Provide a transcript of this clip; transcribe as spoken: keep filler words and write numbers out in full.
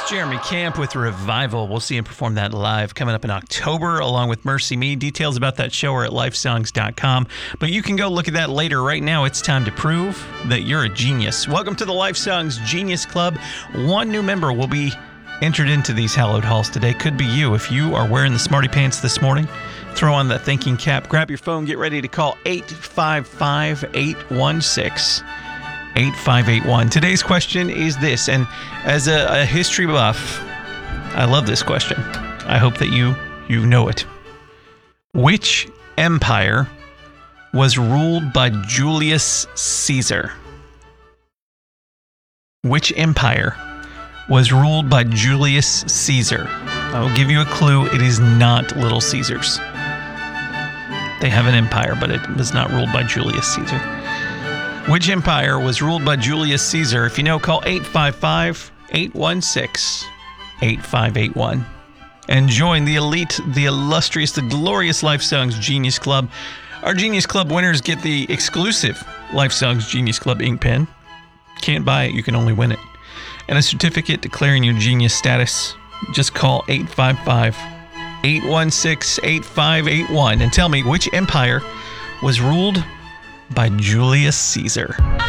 Jeremy Camp with Revival. We'll see him perform that live coming up in October along with Mercy Me. Details about that show are at lifesongs dot com. But you can go look at that later. Right now, it's time to prove that you're a genius. Welcome to the Life Songs Genius Club. One new member will be entered into these hallowed halls today. Could be you. If you are wearing the smarty pants this morning, throw on that thinking cap, grab your phone, get ready to call eight five five, eight one six, eight five eight one. Today's question is this, and as a, a history buff, I love this question. I hope that you you know it. Which empire was ruled by Julius Caesar? Which empire was ruled by Julius Caesar? I will give you a clue. It is not Little Caesars. They have an empire, but it was not ruled by Julius Caesar. Which empire was ruled by Julius Caesar? If you know, call eight five five, eight one six, eight five eight one. And join the elite, the illustrious, the glorious Life Songs Genius Club. Our Genius Club winners get the exclusive Life Songs Genius Club ink pen. Can't buy it, you can only win it. And a certificate declaring your genius status. Just call eight five five, eight one six, eight five eight one and tell me which empire was ruled by Julius Caesar.